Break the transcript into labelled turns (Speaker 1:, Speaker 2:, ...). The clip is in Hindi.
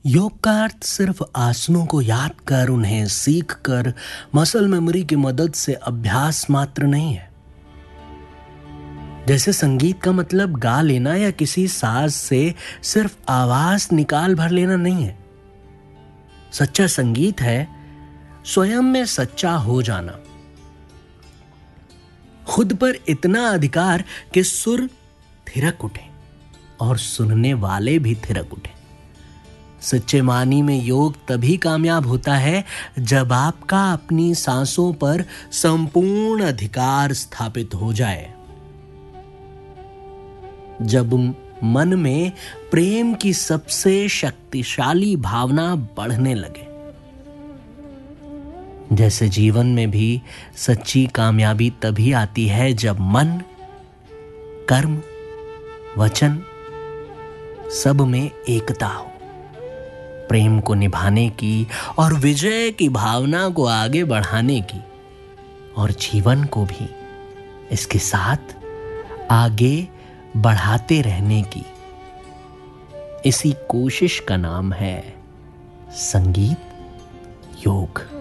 Speaker 1: योग का अर्थ सिर्फ आसनों को याद कर उन्हें सीख कर मसल मेमोरी की मदद से अभ्यास मात्र नहीं है। जैसे संगीत का मतलब गा लेना या किसी साज से सिर्फ आवाज निकाल भर लेना नहीं है। सच्चा संगीत है स्वयं में सच्चा हो जाना, खुद पर इतना अधिकार कि सुर थिरक उठे और सुनने वाले भी थिरक उठे। सच्चे मानी में योग तभी कामयाब होता है जब आपका अपनी सांसों पर संपूर्ण अधिकार स्थापित हो जाए, जब मन में प्रेम की सबसे शक्तिशाली भावना बढ़ने लगे। जैसे जीवन में भी सच्ची कामयाबी तभी आती है जब मन, कर्म, वचन सब में एकता हो। प्रेम को निभाने की और विजय की भावना को आगे बढ़ाने की, और जीवन को भी इसके साथ आगे बढ़ाते रहने की। इसी कोशिश का नाम है संगीत योग।